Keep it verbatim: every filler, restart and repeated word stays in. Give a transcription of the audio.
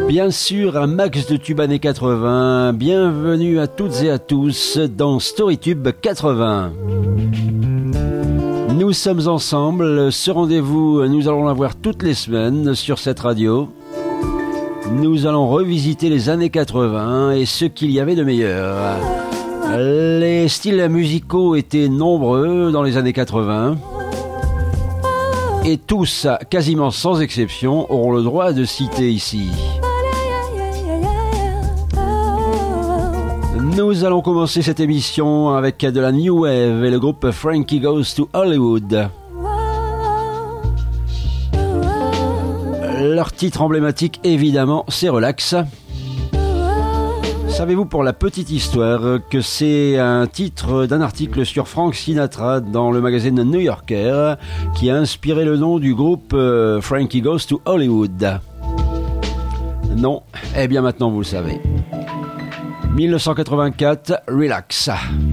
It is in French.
Bien sûr, un max de tubes années quatre-vingts. Bienvenue à toutes et à tous dans Storytube quatre-vingts. Nous sommes ensemble. Ce rendez-vous, nous allons l'avoir toutes les semaines sur cette radio. Nous allons revisiter les années quatre-vingts et ce qu'il y avait de meilleur. Les styles musicaux étaient nombreux dans les années quatre-vingts. Et tous, quasiment sans exception, auront le droit de citer ici. Nous allons commencer cette émission avec de la New Wave et le groupe Frankie Goes to Hollywood. Leur titre emblématique, évidemment, c'est Relax. Savez-vous pour la petite histoire que c'est un titre d'un article sur Frank Sinatra dans le magazine New Yorker qui a inspiré le nom du groupe Frankie Goes to Hollywood? Non? Eh bien maintenant vous le savez. mille neuf cent quatre-vingt-quatre, Relax.